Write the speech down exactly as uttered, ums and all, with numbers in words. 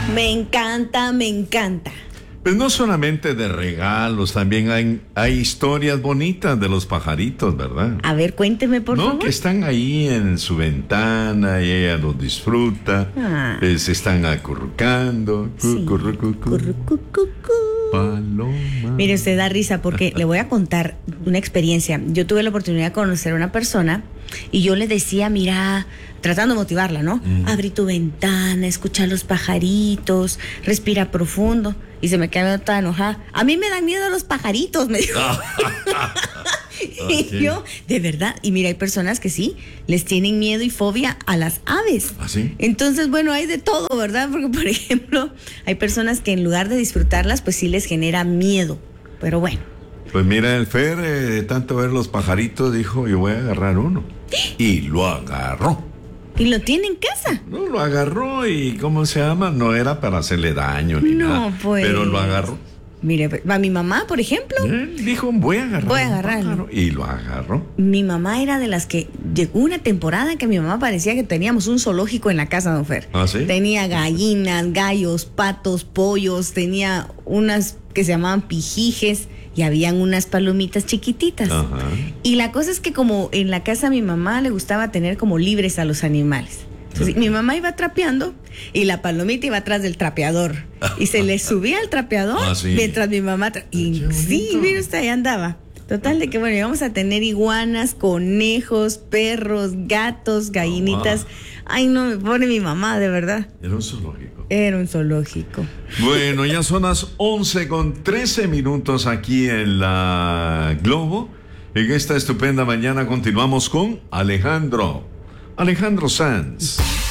Me encanta, me encanta. Pues no solamente de regalos, también hay, hay historias bonitas de los pajaritos, ¿verdad? A ver, cuénteme, por no, favor. que están ahí en su ventana y ella los disfruta. Ah. eh, se están acurrucando. Sí. Cucurrucucú. Currucucucú. Paloma. Mire, usted da risa porque le voy a contar una experiencia. Yo tuve la oportunidad de conocer a una persona y yo le decía, mira, tratando de motivarla, ¿no? Mm. Abrí tu ventana, escucha los pajaritos, respira profundo. Y se me quedó toda enojada. A mí me dan miedo los pajaritos, me dijo. Y Okay. yo, de verdad, y mira, hay personas que sí, les tienen miedo y fobia a las aves. ¿Ah, sí? Entonces, bueno, hay de todo, ¿verdad? Porque, por ejemplo, hay personas que en lugar de disfrutarlas, pues sí les genera miedo. Pero bueno. Pues mira, el Fer, eh, de tanto ver los pajaritos, dijo, yo voy a agarrar uno. Y lo agarró. ¿Y lo tiene en casa? No, lo agarró y, ¿cómo se llama? No era para hacerle daño ni No, nada. pues. Pero lo agarró. Mire, a mi mamá, por ejemplo, Él dijo, voy a agarrar Voy a un agarrarlo. pájaro. Y lo agarró. mi mamá era de las que llegó una temporada en que mi mamá parecía que teníamos un zoológico en la casa, don Fer. ¿Ah, sí? Tenía gallinas, gallos, patos, pollos, tenía unas que se llamaban pijijes y habían unas palomitas chiquititas. Ajá. Y la cosa es que como en la casa a mi mamá le gustaba tener como libres a los animales. Entonces, mi mamá iba trapeando y la palomita iba atrás del trapeador. Y se le subía al trapeador Ah, sí. mientras mi mamá... tra- y Qué sí, bonito. mire usted, ahí andaba. Total de que, bueno, íbamos a tener iguanas, conejos, perros, gatos, gallinitas. Ay, no, me pone mi mamá, de verdad. Era un zoológico. Era un zoológico. Bueno, ya son las once con trece minutos aquí en la Globo. En esta estupenda mañana continuamos con Alejandro. Alejandro Sanz.